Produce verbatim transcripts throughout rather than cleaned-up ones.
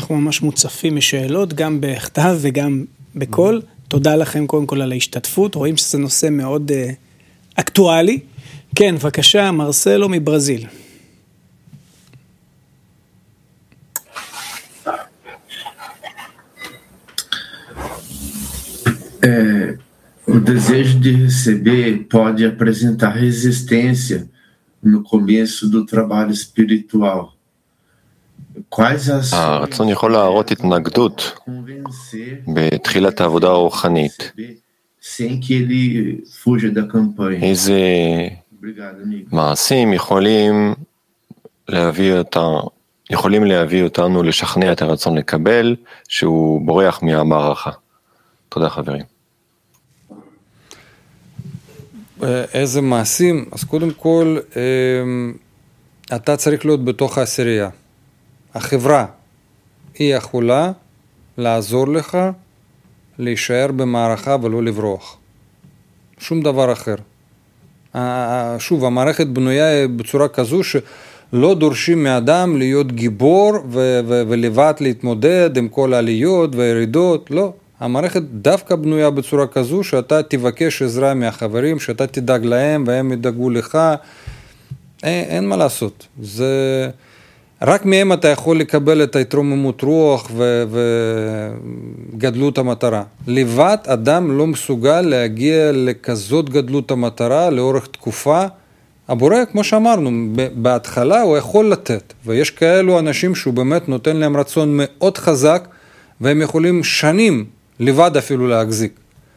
אנחנו ממש מוצפים משאלות, גם בכתב וגם בקול. תודה לכם קודם כל על ההשתתפות, רואים שזה נושא מאוד uh, אקטואלי. כן, בבקשה, מרסלו מברזיל. É, o desejo de receber pode apresentar resistência no começo do trabalho espiritual. Quais as הרצון יכול להראות התנגדות בתחילת העבודה הרוחנית. sem que ele fuja da campanha? איזה מעשים יכולים להביא אותה, יכולים להביא אותנו לשכנע את הרצון לקבל שהוא בורח מהמערכה. תודה חברים. איזה מעשים? אז קודם כל, אתה צריך להיות בתוך העשירייה. החברה היא יכולה לעזור לך להישאר במערכה ולא לברוח. שום דבר אחר. שוב, המערכת בנויה בצורה כזו שלא דורשים מאדם להיות גיבור ו- ו- ולבד להתמודד עם כל העליות והירידות, לא. המערכת דווקא בנויה בצורה כזו שאתה תבקש עזרה מהחברים, שאתה תדאג להם והם ידאגו לך. אין, אין מה לעשות. זה... רק מהם אתה יכול לקבל את ההתרוממות רוח ו... וגדלות המטרה. לבד אדם לא מסוגל להגיע לכזאת גדלות המטרה לאורך תקופה. הבורא, כמו שאמרנו, בהתחלה הוא יכול לתת, ויש כאלו אנשים שהוא באמת נותן להם רצון מאוד חזק, והם יכולים שנים לבד אפילו להחזיק.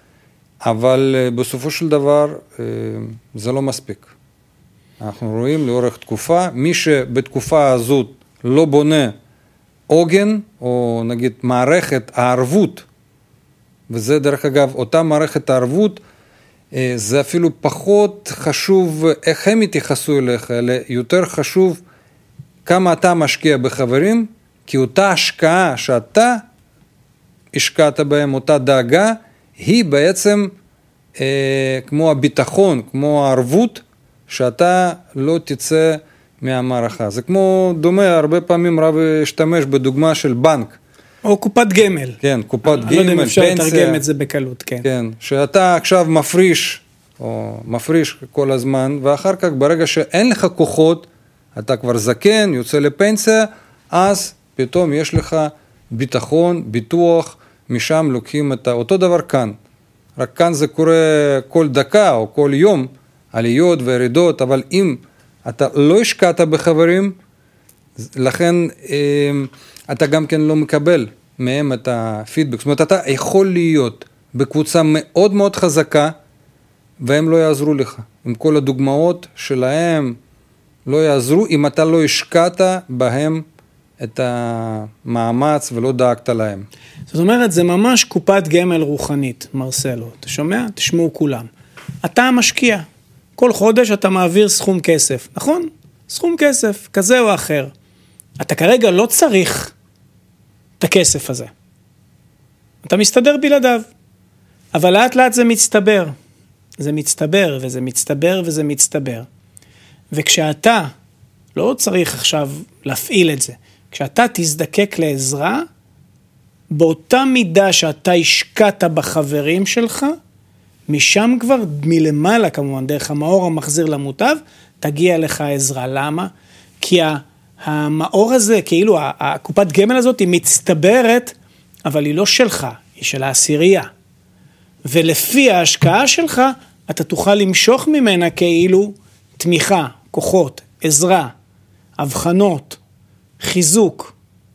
אבל בסופו של דבר זה לא מספיק. אנחנו רואים לאורך תקופה, מי שבתקופה הזאת לא בונה עוגן, או נגיד מערכת הערבות, וזה דרך אגב, אותה מערכת הערבות, זה אפילו פחות חשוב איך הם יתייחסו אליך, אלא יותר חשוב כמה אתה משקיע בחברים, כי אותה השקעה שאתה השקעת בהם, אותה דאגה, היא בעצם אה, כמו הביטחון, כמו הערבות, שאתה לא תצא מהמערכה. זה כמו דומה, הרבה פעמים רב השתמש בדוגמה של בנק. או קופת גמל. כן, קופת גמל, פנסיה. לא יודע אם אפשר לתרגם את זה בקלות, כן. כן, שאתה עכשיו מפריש, או מפריש כל הזמן, ואחר כך ברגע שאין לך כוחות, אתה כבר זקן, יוצא לפנסיה, אז פתאום יש לך ביטחון, ביטוח, משם לוקחים את אותו דבר כאן. רק כאן זה קורה כל דקה או כל יום, עליות וירידות, אבל אם אתה לא השקעת בחברים, לכן אתה גם כן לא מקבל מהם את הפידבק. זאת אומרת, אתה יכול להיות בקבוצה מאוד מאוד חזקה, והם לא יעזרו לך. עם כל הדוגמאות שלהם לא יעזרו, אם אתה לא השקעת בהם את המאמץ ולא דאגת להם. זאת אומרת, זה ממש קופת גמל רוחנית, מרסלו. אתה שומע? תשמעו כולם. אתה המשקיע. כל חודש אתה מעביר סכום כסף, נכון? סכום כסף, כזה או אחר. אתה כרגע לא צריך את הכסף הזה. אתה מסתדר בלעדיו. אבל לאט לאט זה מצטבר. זה מצטבר, וזה מצטבר, וזה מצטבר. וכשאתה לא צריך עכשיו להפעיל את זה, כשאתה תזדקק לעזרה, באותה מידה שאתה השקעת בחברים שלך, משם כבר מלמעלה כמובן, דרך המאור המחזיר למוטב, תגיע לך עזרה. למה? כי המאור הזה, כאילו הקופת גמל הזאת היא מצטברת, אבל היא לא שלך, היא של העשירייה. ולפי ההשקעה שלך, אתה תוכל למשוך ממנה כאילו תמיכה, כוחות, עזרה, הבחנות, חיזוק.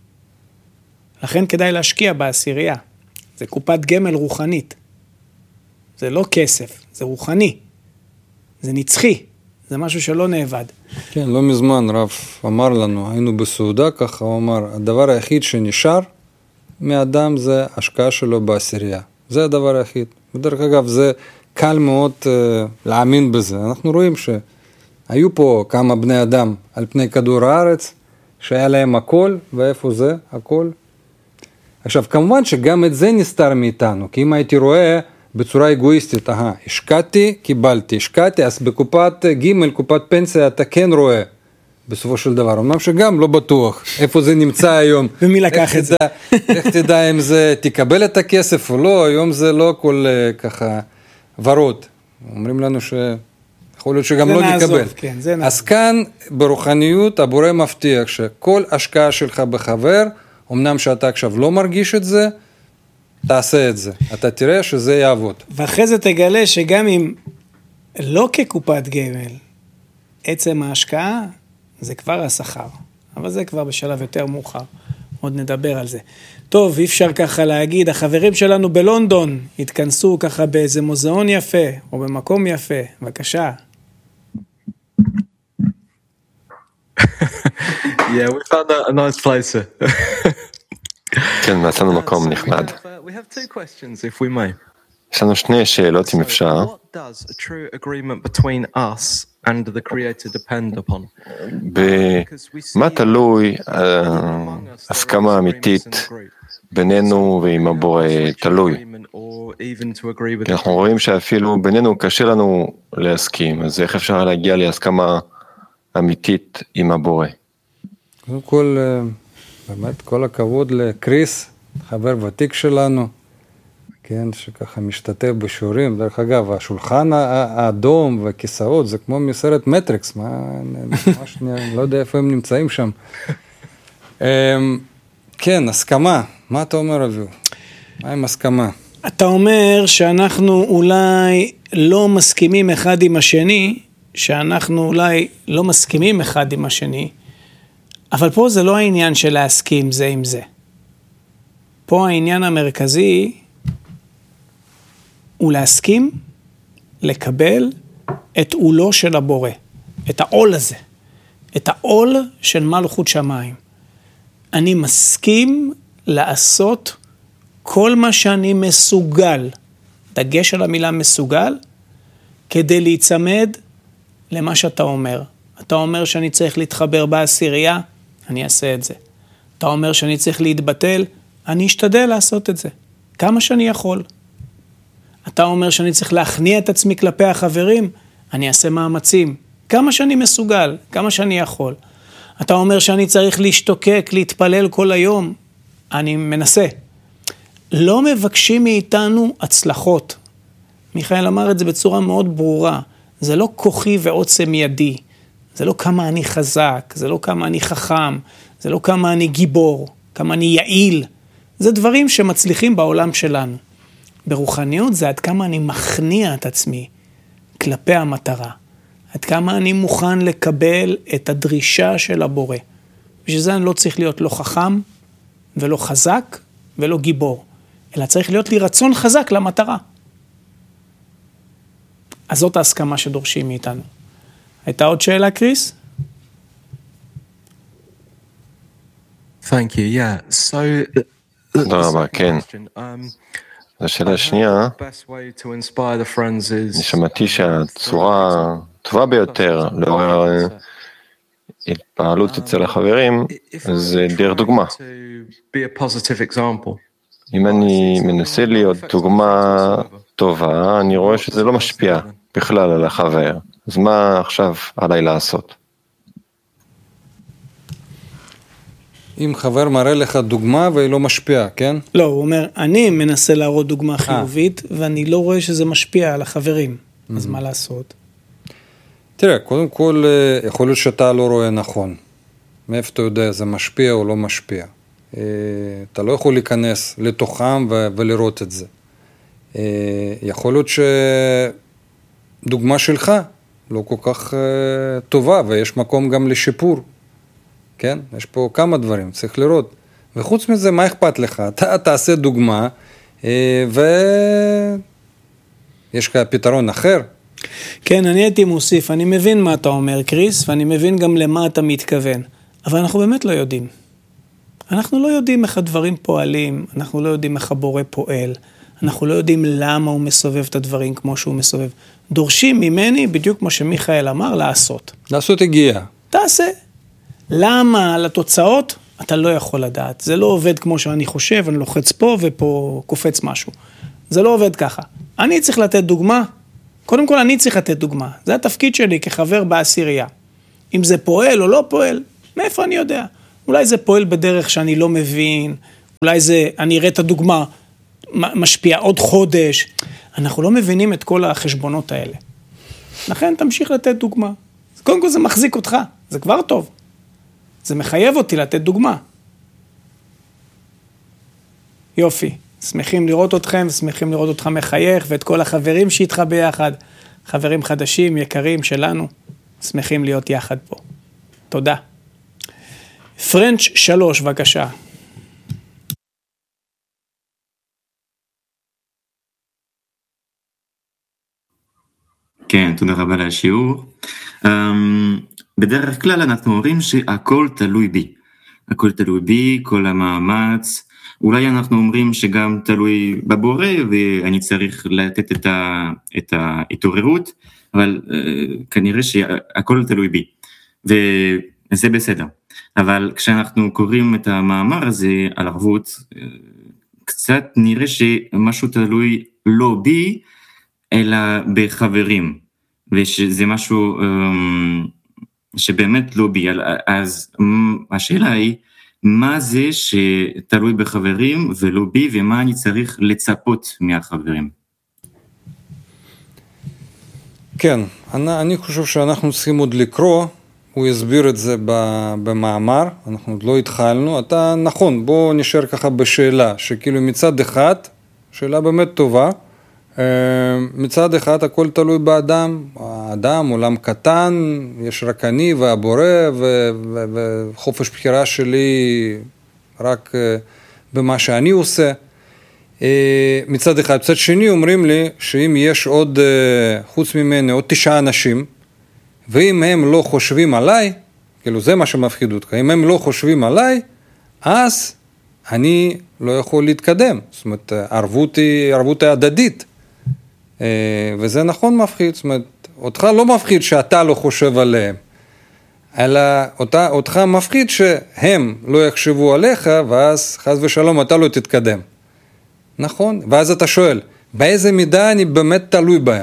לכן כדאי להשקיע בעשירייה. זה קופת גמל רוחנית. זה לא כסף, זה רוחני. זה נצחי. זה משהו שלא נאבד. כן, לא מזמן רב אמר לנו, היינו בסעודה ככה, הוא אמר, הדבר היחיד שנשאר מאדם זה השקעה שלו בעשירייה. זה הדבר היחיד. בדרך אגב, זה קל מאוד uh, להאמין בזה. אנחנו רואים שהיו פה כמה בני אדם על פני כדור הארץ, שהיה להם הכל, ואיפה זה הכל? עכשיו, כמובן שגם את זה נסתר מאיתנו, כי אם הייתי רואה בצורה אגואיסטית, אהה, השקעתי, קיבלתי, השקעתי, אז בקופת ג', קופת פנסיה, אתה כן רואה בסופו של דבר, אמנם שגם לא בטוח איפה זה נמצא היום. ומי לקח את זה? איך תדע אם זה תקבל את הכסף או לא, היום זה לא הכל ככה ורוד. אומרים לנו שיכול להיות שגם לא נקבל. כן, זה נעזוב. אז כאן ברוחניות הבורא מבטיח שכל השקעה שלך בחבר, אמנם שאתה עכשיו לא מרגיש את זה, תעשה את זה. אתה תראה שזה יעבוד. ואחרי זה תגלה שגם אם לא כקופת גמל, עצם ההשקעה זה כבר השכר. אבל זה כבר בשלב יותר מאוחר. עוד נדבר על זה. טוב, אי אפשר ככה להגיד, החברים שלנו בלונדון התכנסו ככה באיזה מוזיאון יפה, או במקום יפה. בבקשה. Yeah, we found a, a nice place here. כן, מצאנו מקום נחמד. We have two questions, if we may. יש לנו שני שאלות אם אפשר. What does a true agreement between us and the Creator depend upon? במה תלוי הסכמה אמיתית בינינו ועם הבורא תלוי? כי אנחנו רואים שאפילו בינינו קשה לנו להסכים, אז איך אפשר להגיע להסכמה אמיתית עם הבורא? קודם כל, באמת כל הכבוד לקריס, חבר ותיק שלנו, כן, שככה משתתף בשיעורים. דרך אגב, השולחן האדום והכיסאות, זה כמו מסרט מטריקס, מה, ממש, אני לא יודע איפה הם נמצאים שם. כן, הסכמה, מה אתה אומר, אביו? מה עם הסכמה? אתה אומר שאנחנו אולי לא מסכימים אחד עם השני, שאנחנו אולי לא מסכימים אחד עם השני, אבל פה זה לא העניין של להסכים זה עם זה. פה העניין המרכזי הוא להסכים, לקבל את עולו של הבורא, את העול הזה, את העול של מלכות שמיים. אני מסכים לעשות כל מה שאני מסוגל, דגש על המילה מסוגל, כדי להיצמד למה שאתה אומר. אתה אומר שאני צריך להתחבר בעשירייה, אני אעשה את זה. אתה אומר שאני צריך להתבטל, אני אשתדל לעשות את זה, כמה שאני יכול. אתה אומר שאני צריך להכניע את עצמי כלפי החברים, אני אעשה מאמצים, כמה שאני מסוגל, כמה שאני יכול. אתה אומר שאני צריך להשתוקק, להתפלל כל היום, אני מנסה. לא מבקשים מאיתנו הצלחות. מיכאל אמר את זה בצורה מאוד ברורה. זה לא כוחי ועוצם ידי. זה לא כמה אני חזק, זה לא כמה אני חכם, זה לא כמה אני גיבור, כמה אני יעיל. זה דברים שמצליחים בעולם שלנו. ברוחניות זה עד כמה אני מכניע את עצמי כלפי המטרה. עד כמה אני מוכן לקבל את הדרישה של הבורא. בשביל זה אני לא צריך להיות לא חכם ולא חזק ולא גיבור, אלא צריך להיות לי רצון חזק למטרה. אז זאת ההסכמה שדורשים מאיתנו. הייתה עוד שאלה, קריס? Thank you, yeah. So, תודה רבה, כן. השאלה השנייה, אני שמעתי שהצורה הטובה ביותר לעורר התפעלות אצל החברים, זה דרך דוגמה. אם אני מנסה להיות דוגמה טובה, אני רואה שזה לא משפיע בכלל על החבר. אז מה עכשיו עליי לעשות? אם חבר מראה לך דוגמה והיא לא משפיעה, כן? לא, הוא אומר, אני מנסה להראות דוגמה חיובית, ואני לא רואה שזה משפיע על החברים. אז מה לעשות? תראה, קודם כל, יכול להיות שאתה לא רואה נכון. מאיפה אתה יודע, זה משפיע או לא משפיע. אתה לא יכול להיכנס לתוכם ולראות את זה. יכול להיות שדוגמה שלך לא כל כך טובה, ויש מקום גם לשיפור. כן? יש פה כמה דברים, צריך לראות. וחוץ מזה, מה אכפת לך? אתה תעשה דוגמה, ויש לך פתרון אחר. כן, אני הייתי מוסיף, אני מבין מה אתה אומר, קריס, ואני מבין גם למה אתה מתכוון. אבל אנחנו באמת לא יודעים. אנחנו לא יודעים איך הדברים פועלים, אנחנו לא יודעים איך הבורא פועל, אנחנו לא יודעים למה הוא מסובב את הדברים כמו שהוא מסובב. דורשים ממני, בדיוק כמו שמיכאל אמר, לעשות. לעשות הגיעה. תעשה. למה על התוצאות? אתה לא יכול לדעת. זה לא עובד כמו שאני חושב, אני לוחץ פה ופה קופץ משהו. זה לא עובד ככה. אני צריך לתת דוגמה. קודם כל אני צריך לתת דוגמה. זה התפקיד שלי כחבר בעשירייה. אם זה פועל או לא פועל, מאיפה אני יודע? אולי זה פועל בדרך שאני לא מבין, אולי זה, אני אראה את הדוגמה, משפיע עוד חודש. אנחנו לא מבינים את כל החשבונות האלה. לכן תמשיך לתת דוגמה. קודם כל זה מחזיק אותך, זה כבר טוב. זה מחייב אותי לתת דוגמה. יופי, שמחים לראות אתכם, שמחים לראות אותך מחייך, ואת כל החברים שאיתך ביחד, חברים חדשים, יקרים שלנו, שמחים להיות יחד פה. תודה. פרנץ' שלוש, בבקשה. כן, תודה רבה על השיעור. Um, בדרך כלל אנחנו אומרים שהכל תלוי בי. הכל תלוי בי, כל המאמץ. אולי אנחנו אומרים שגם תלוי בבורא, ואני צריך לתת את, ה, את ההתעוררות, אבל uh, כנראה שהכל תלוי בי. וזה בסדר. אבל כשאנחנו קוראים את המאמר הזה על ערבות, uh, קצת נראה שמשהו תלוי לא בי, אלא בחברים, ושזה משהו um, שבאמת לא בי. אז um, השאלה היא, מה זה שתלוי בחברים ולא בי, ומה אני צריך לצפות מהחברים? כן, אני, אני חושב שאנחנו צריכים עוד לקרוא, הוא יסביר את זה במאמר, אנחנו עוד לא התחלנו, אתה נכון, בוא נשאר ככה בשאלה, שכאילו מצד אחד, שאלה באמת טובה, מצד אחד הכל תלוי באדם, האדם עולם קטן, יש רק אני והבורא, ו- ו- וחופש בחירה שלי רק במה שאני עושה. מצד אחד, מצד שני אומרים לי שאם יש עוד, חוץ ממני, עוד תשעה אנשים, ואם הם לא חושבים עליי, כאילו זה מה שמפחיד אותך, אם הם לא חושבים עליי, אז אני לא יכול להתקדם. זאת אומרת, ערבות היא, ערבות היא הדדית. וזה נכון מפחיד, זאת אומרת, אותך לא מפחיד שאתה לא חושב עליהם, אלא אותה, אותך מפחיד שהם לא יחשבו עליך, ואז חס ושלום אתה לא תתקדם. נכון? ואז אתה שואל, באיזה מידה אני באמת תלוי בהם?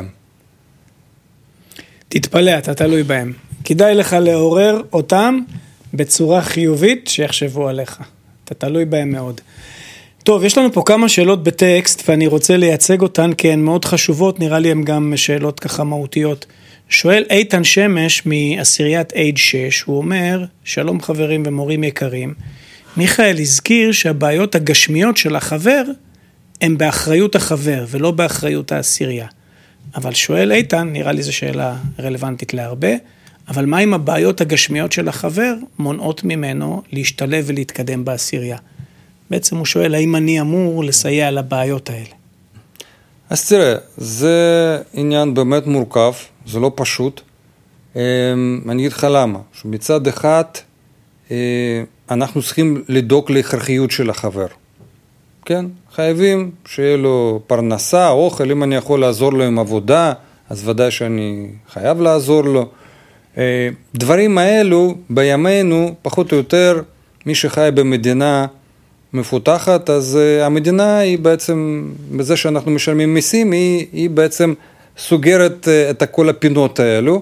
תתפלא, אתה תלוי בהם. כדאי לך לעורר אותם בצורה חיובית שיחשבו עליך. אתה תלוי בהם מאוד. טוב, יש לנו פה כמה שאלות בטקסט, ואני רוצה לייצג אותן, כי הן מאוד חשובות, נראה לי הן גם שאלות ככה מהותיות. שואל איתן שמש מעשיריית אייד שש, הוא אומר, שלום חברים ומורים יקרים, מיכאל הזכיר שהבעיות הגשמיות של החבר, הן באחריות החבר, ולא באחריות העשירייה. אבל שואל איתן, נראה לי זו שאלה רלוונטית להרבה, אבל מה אם הבעיות הגשמיות של החבר מונעות ממנו להשתלב ולהתקדם בעשירייה? בעצם הוא שואל, האם אני אמור לסייע לבעיות האלה? אז תראה, זה עניין באמת מורכב, זה לא פשוט. אני אגיד לך למה, שמצד אחד אנחנו צריכים לדאוג להכרחיות של החבר. כן? חייבים שיהיה לו פרנסה, אוכל, אם אני יכול לעזור לו עם עבודה, אז ודאי שאני חייב לעזור לו. דברים האלו בימינו, פחות או יותר, מי שחי במדינה מפותחת, אז המדינה היא בעצם, בזה שאנחנו משלמים מיסים, היא, היא בעצם סוגרת את כל הפינות האלו.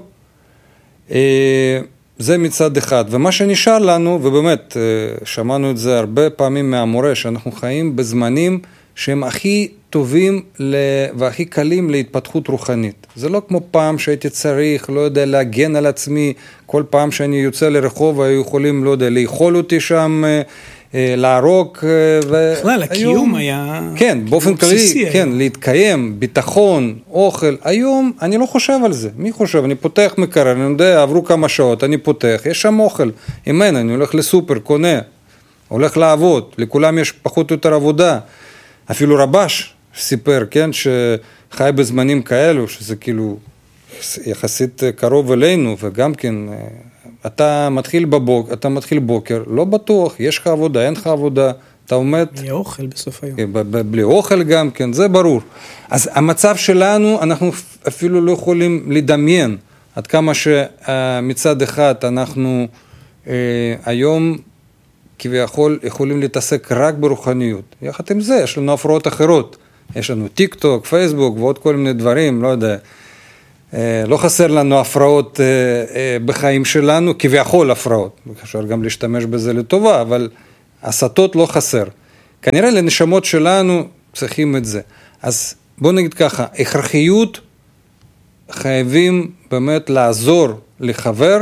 זה מצד אחד. ומה שנשאר לנו, ובאמת שמענו את זה הרבה פעמים מהמורה, שאנחנו חיים בזמנים שהם הכי טובים והכי קלים להתפתחות רוחנית. זה לא כמו פעם שהייתי צריך, לא יודע, להגן על עצמי, כל פעם שאני יוצא לרחוב, היו יכולים, לא יודע, לאכול אותי שם, להרוג. בכלל, הקיום היה... כן, באופן כללי, כן, להתקיים, ביטחון, אוכל. היום אני לא חושב על זה. מי חושב? אני פותח מקרר, אני יודע, עברו כמה שעות, אני פותח, יש שם אוכל. אם אין, אני הולך לסופר, קונה, הולך לעבוד, לכולם יש פחות או יותר עבודה. אפילו רבש סיפר, כן, שחי בזמנים כאלו, שזה כאילו יחסית קרוב אלינו, וגם כן, אתה מתחיל בבוקר, אתה מתחיל בוקר, לא בטוח, יש לך עבודה, אין לך עבודה, אתה עומד... בלי אוכל בסוף היום. בלי אוכל גם, כן, זה ברור. אז המצב שלנו, אנחנו אפילו לא יכולים לדמיין, עד כמה שמצד אחד אנחנו היום כביכול יכולים להתעסק רק ברוחניות. יחד עם זה, יש לנו הפרעות אחרות. יש לנו טיק טוק, פייסבוק ועוד כל מיני דברים, לא יודע. לא חסר לנו הפרעות בחיים שלנו, כביכול הפרעות, אפשר גם להשתמש בזה לטובה, אבל הסתות לא חסר. כנראה לנשמות שלנו צריכים את זה. אז בוא נגיד ככה, הכרחיות חייבים באמת לעזור לחבר,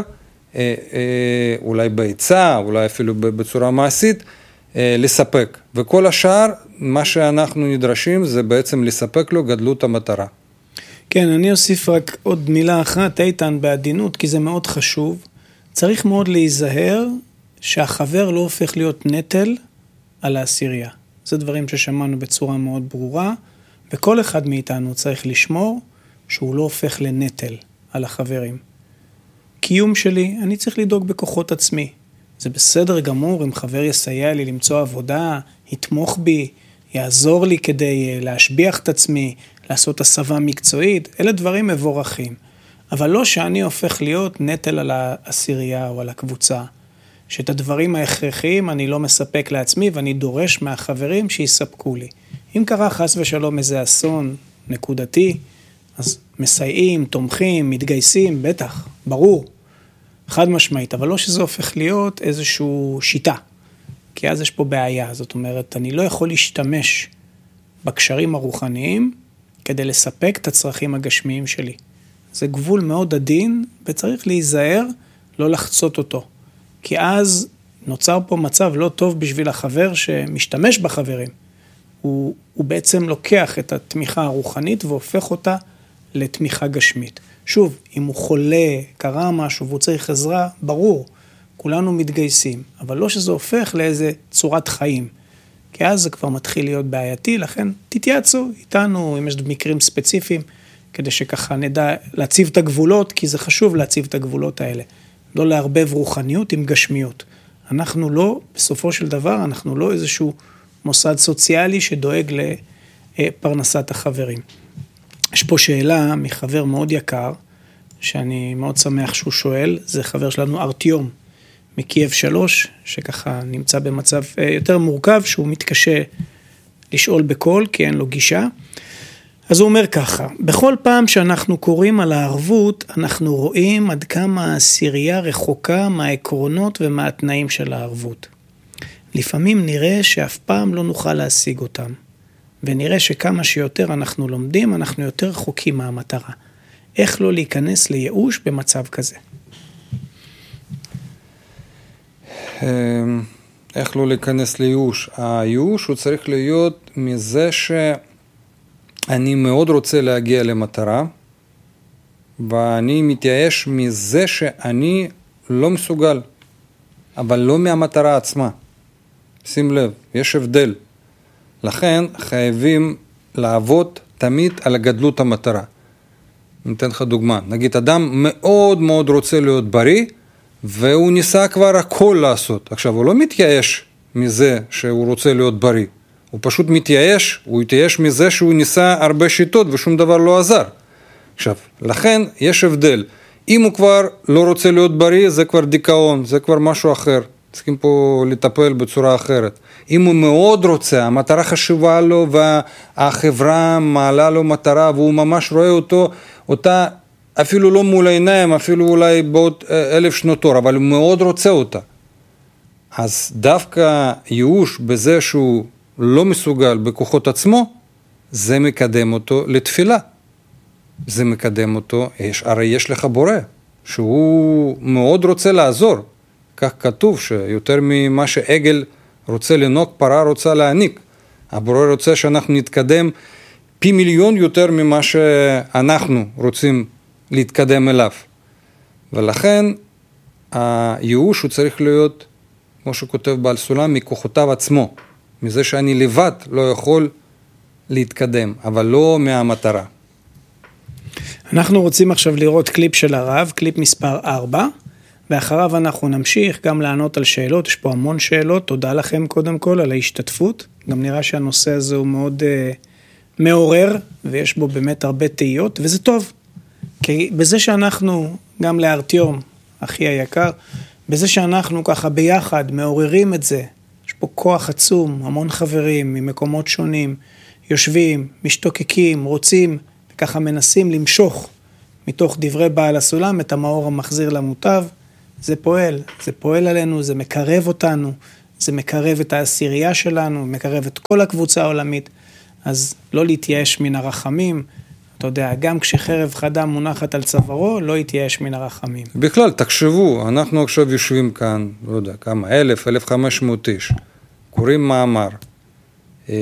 אולי בעצה, אולי אפילו בצורה מעשית, לספק. וכל השאר, מה שאנחנו נדרשים זה בעצם לספק לו גדלות המטרה. כן, אני אוסיף רק עוד מילה אחת, איתן, בעדינות, כי זה מאוד חשוב. צריך מאוד להיזהר שהחבר לא הופך להיות נטל על העשירייה. זה דברים ששמענו בצורה מאוד ברורה, וכל אחד מאיתנו צריך לשמור שהוא לא הופך לנטל על החברים. קיום שלי, אני צריך לדאוג בכוחות עצמי. זה בסדר גמור אם חבר יסייע לי למצוא עבודה, יתמוך בי, יעזור לי כדי להשביח את עצמי, לעשות הסבה מקצועית, אלה דברים מבורכים. אבל לא שאני הופך להיות נטל על העשירייה או על הקבוצה, שאת הדברים ההכרחיים אני לא מספק לעצמי ואני דורש מהחברים שיספקו לי. אם קרה חס ושלום איזה אסון נקודתי, אז מסייעים, תומכים, מתגייסים, בטח, ברור, חד משמעית, אבל לא שזה הופך להיות איזושהי שיטה, כי אז יש פה בעיה, זאת אומרת, אני לא יכול להשתמש בקשרים הרוחניים כדי לספק את הצרכים הגשמיים שלי. זה גבול מאוד עדין, וצריך להיזהר לא לחצות אותו, כי אז נוצר פה מצב לא טוב בשביל החבר שמשתמש בחברים. הוא, הוא בעצם לוקח את התמיכה הרוחנית והופך אותה לתמיכה גשמית. שוב, אם הוא חולה, קרה משהו והוא צריך עזרה, ברור, כולנו מתגייסים, אבל לא שזה הופך לאיזה צורת חיים, כי אז זה כבר מתחיל להיות בעייתי, לכן תתייעצו איתנו, אם יש מקרים ספציפיים, כדי שככה נדע להציב את הגבולות, כי זה חשוב להציב את הגבולות האלה, לא להרבב רוחניות עם גשמיות. אנחנו לא, בסופו של דבר, אנחנו לא איזשהו מוסד סוציאלי שדואג לפרנסת החברים. יש פה שאלה מחבר מאוד יקר, שאני מאוד שמח שהוא שואל, זה חבר שלנו ארטיום, מקייב שלוש, שככה נמצא במצב יותר מורכב, שהוא מתקשה לשאול בכל, כי אין לו גישה. אז הוא אומר ככה, בכל פעם שאנחנו קוראים על הערבות, אנחנו רואים עד כמה העשירייה רחוקה מהעקרונות ומהתנאים של הערבות. לפעמים נראה שאף פעם לא נוכל להשיג אותם, ונראה שכמה שיותר אנחנו לומדים, אנחנו יותר רחוקים מהמטרה. איך לא להיכנס לייאוש במצב כזה? איך לא להיכנס לייאוש? הייאוש הוא צריך להיות מזה שאני מאוד רוצה להגיע למטרה, ואני מתייאש מזה שאני לא מסוגל, אבל לא מהמטרה עצמה. שים לב, יש הבדל. לכן חייבים לעבוד תמיד על גדלות המטרה. אני אתן לך דוגמה. נגיד, אדם מאוד מאוד רוצה להיות בריא, והוא ניסה כבר הכל לעשות. עכשיו, הוא לא מתייאש מזה שהוא רוצה להיות בריא. הוא פשוט מתייאש, הוא מתייאש מזה שהוא ניסה הרבה שיטות ושום דבר לא עזר. עכשיו, לכן יש הבדל. אם הוא כבר לא רוצה להיות בריא, זה כבר דיכאון, זה כבר משהו אחר. צריכים פה לטפל בצורה אחרת. אם הוא מאוד רוצה, המטרה חשובה לו והחברה מעלה לו מטרה והוא ממש רואה אותו, אותה אפילו לא מול העיניים, אפילו אולי בעוד אלף שנות אור, אבל הוא מאוד רוצה אותה. אז דווקא ייאוש בזה שהוא לא מסוגל בכוחות עצמו, זה מקדם אותו לתפילה. זה מקדם אותו, יש, הרי יש לך בורא, שהוא מאוד רוצה לעזור. כך כתוב שיותר ממה שעגל רוצה לנוק, פרה רוצה להעניק. הבורא רוצה שאנחנו נתקדם פי מיליון יותר ממה שאנחנו רוצים להתקדם אליו. ולכן הייאוש הוא צריך להיות, כמו שכותב בעל סולם, מכוחותיו עצמו. מזה שאני לבד לא יכול להתקדם, אבל לא מהמטרה. אנחנו רוצים עכשיו לראות קליפ של הרב, קליפ מספר ארבע, ואחריו אנחנו נמשיך גם לענות על שאלות, יש פה המון שאלות, תודה לכם קודם כל על ההשתתפות, גם נראה שהנושא הזה הוא מאוד uh, מעורר, ויש בו באמת הרבה תהיות, וזה טוב, כי בזה שאנחנו, גם לארטיום, אחי היקר, בזה שאנחנו ככה ביחד מעוררים את זה, יש פה כוח עצום, המון חברים ממקומות שונים, יושבים, משתוקקים, רוצים, וככה מנסים למשוך מתוך דברי בעל הסולם, את המאור המחזיר למוטב. זה פועל, זה פועל עלינו, זה מקרב אותנו, זה מקרב את העשירייה שלנו, מקרב את כל הקבוצה העולמית. אז לא להתייאש מן הרחמים, אתה יודע, גם כשחרב חדה מונחת על צווארו, לא יתייאש מן הרחמים. בכלל, תחשבו, אנחנו עכשיו יושבים כאן, לא יודע, כמה, אלף, אלף חמש מאות איש, קוראים מאמר, אה,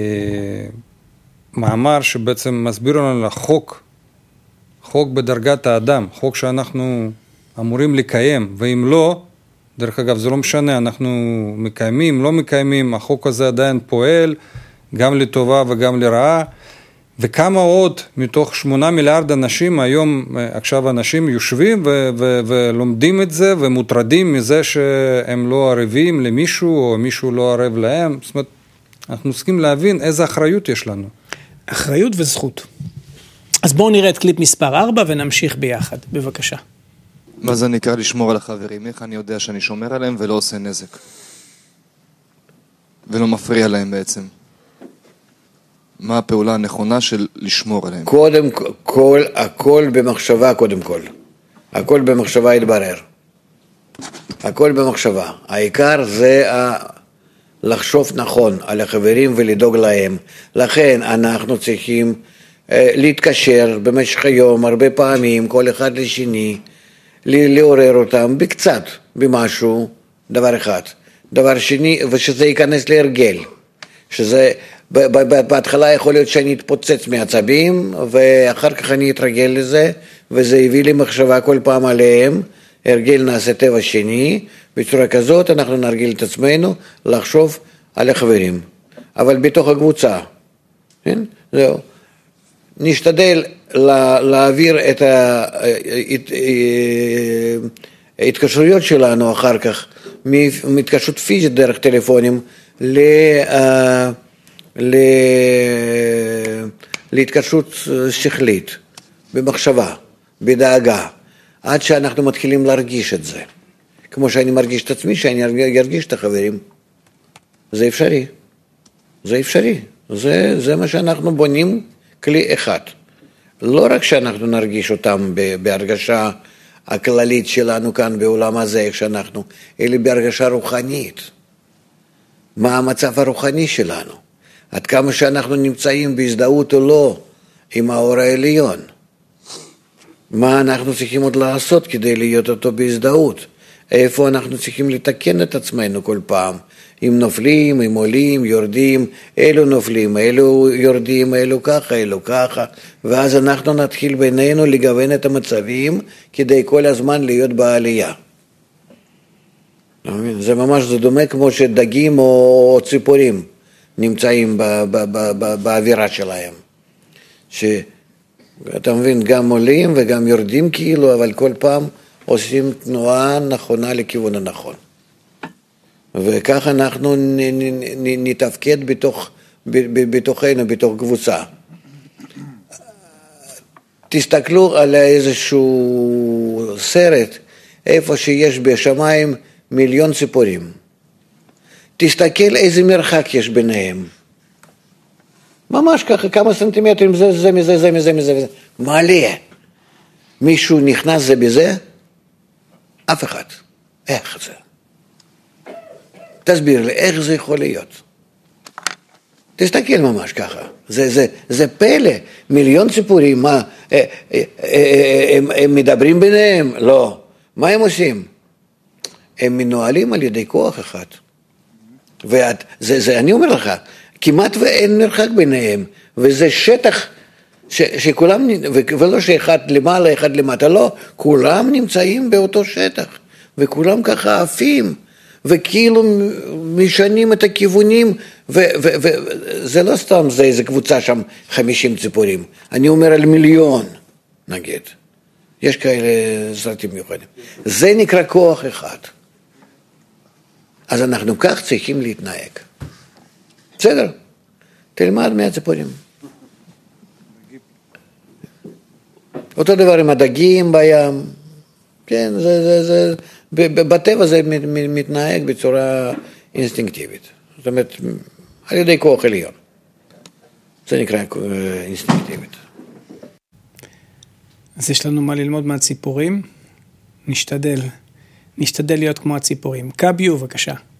מאמר שבעצם מסביר לנו לחוק, חוק בדרגת האדם, חוק שאנחנו אמורים לקיים, ואם לא, דרך אגב, זה לא משנה, אנחנו מקיימים, לא מקיימים, החוק הזה עדיין פועל, גם לטובה וגם לרעה, וכמה עוד מתוך שמונה מיליארד אנשים, היום עכשיו אנשים יושבים ו- ו- ולומדים את זה, ומוטרדים מזה שהם לא ערבים למישהו, או מישהו לא ערב להם, זאת אומרת, אנחנו צריכים להבין איזה אחריות יש לנו. אחריות וזכות. אז בואו נראה את קליפ מספר ארבע ונמשיך ביחד, בבקשה. מה זה נקרא לשמור על החברים? איך אני יודע שאני שומר עליהם ולא עושה נזק? ולא מפריע להם בעצם? מה הפעולה הנכונה של לשמור עליהם? קודם כל, הכל במחשבה קודם כל. הכל במחשבה יתברר. הכל במחשבה. העיקר זה ה... לחשוב נכון על החברים ולדאוג להם. לכן אנחנו צריכים אה, להתקשר במשך היום הרבה פעמים, כל אחד לשני, לעורר אותם בקצת, במשהו, דבר אחד. דבר שני, ושזה ייכנס להרגל. שזה, בהתחלה יכול להיות שאני אתפוצץ מעצבים, ואחר כך אני אתרגל לזה, וזה הביא לי מחשבה כל פעם עליהם, הרגל נעשה טבע שני, בצורה כזאת אנחנו נרגיל את עצמנו לחשוב על החברים. אבל בתוך הקבוצה, כן? זהו. נשתדל לה, להעביר את ההתקשרויות שלנו אחר כך, מהתקשרות פיזית דרך טלפונים, ל, ל, להתקשרות שכלית, במחשבה, בדאגה, עד שאנחנו מתחילים להרגיש את זה. כמו שאני מרגיש את עצמי, שאני ארגיש את החברים. זה אפשרי. זה אפשרי. זה, זה מה שאנחנו בונים כלי אחד. לא רק שאנחנו נרגיש אותם בהרגשה הכללית שלנו כאן בעולם הזה, איך שאנחנו, אלא בהרגשה רוחנית. מה המצב הרוחני שלנו? עד כמה שאנחנו נמצאים בהזדהות או לא עם האור העליון. מה אנחנו צריכים עוד לעשות כדי להיות אותו בהזדהות? איפה אנחנו צריכים לתקן את עצמנו כל פעם? אם נופלים, אם עולים, יורדים, אלו נופלים, אלו יורדים, אלו ככה, אלו ככה, ואז אנחנו נתחיל בינינו לגוון את המצבים כדי כל הזמן להיות בעלייה. זה ממש, זה דומה כמו שדגים או ציפורים נמצאים באווירה שלהם. שאתה מבין, גם עולים וגם יורדים כאילו, אבל כל פעם עושים תנועה נכונה לכיוון הנכון. וכך אנחנו נתפקד בתוך, בתוכנו, בתוך קבוצה. תסתכלו על איזשהו סרט, איפה שיש בשמיים מיליון ציפורים. תסתכל איזה מרחק יש ביניהם. ממש ככה, כמה סנטימטרים, זה, זה, מזה, זה, מזה, מזה, מזה. מלא. מישהו נכנס זה בזה? אף אחד. איך זה? תסביר לי, איך זה יכול להיות? תסתכל ממש ככה. זה, זה, זה פלא. מיליון ציפורים, מה? הם, הם, הם מדברים ביניהם? לא. מה הם עושים? הם מנוהלים על ידי כוח אחד. ואת, זה, זה, אני אומר לך, כמעט ואין מרחק ביניהם, וזה שטח ש, שכולם, ולא שאחד למעלה, אחד למטה, לא, כולם נמצאים באותו שטח, וכולם ככה עפים, וכאילו משנים את הכיוונים, וזה לא סתם, זה איזה קבוצה שם, חמישים ציפורים, אני אומר על מיליון, נגיד, יש כאלה סרטים מיוחדים, זה נקרא כוח אחד. אז אנחנו כך צריכים להתנהג. בסדר, תלמד מהציפורים. אותו דבר עם הדגים בים, כן, זה, זה, זה, בטבע זה מתנהג בצורה אינסטינקטיבית. זאת אומרת, על ידי כוח עליון. זה נקרא אינסטינקטיבית. אז יש לנו מה ללמוד מהציפורים. נשתדל, נשתדל להיות כמו הציפורים. קביו, בבקשה.